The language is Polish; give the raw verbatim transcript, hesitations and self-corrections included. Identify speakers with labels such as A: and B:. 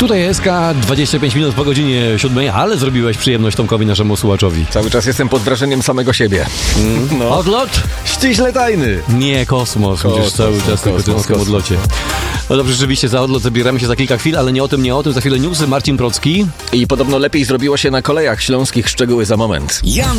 A: Tutaj S K, dwadzieścia pięć minut po godzinie siódmej, ale zrobiłeś przyjemność Tomkowi, naszemu słuchaczowi.
B: Cały czas jestem pod wrażeniem samego siebie.
A: Mm. No. Odlot?
B: Ściśle tajny.
A: Nie, kosmos,
B: kosmos
A: musisz cały czas tylko o tym odlocie. No dobrze, rzeczywiście za odlot zabieramy się za kilka chwil, ale nie o tym, nie o tym. Za chwilę newsy, Marcin Procki.
B: I podobno lepiej zrobiło się na kolejach śląskich, szczegóły za moment.
C: Jan